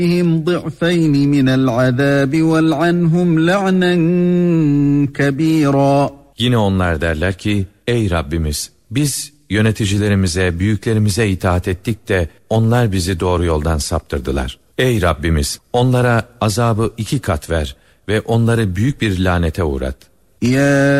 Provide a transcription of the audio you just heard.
ضِعْفَيْنِ مِنَ الْعَذَابِ وَالْعَنْهُمْ لَعْنًا كَبِيرًا. Yine onlar derler ki, ey Rabbimiz, biz yöneticilerimize, büyüklerimize itaat ettik de onlar bizi doğru yoldan saptırdılar. Ey Rabbimiz, onlara azabı 2 kat ver ve onları büyük bir lanete uğrat. Ya